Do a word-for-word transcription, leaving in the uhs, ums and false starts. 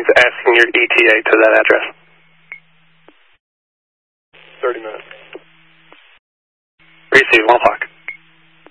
means asking your E T A to that address. thirty minutes. Receive one five.